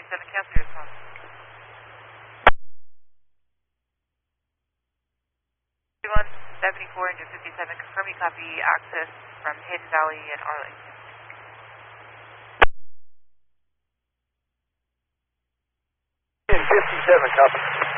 cancel your response. 74 engine 57, confirm you copy access from Hidden Valley and Arlington. 57, copy.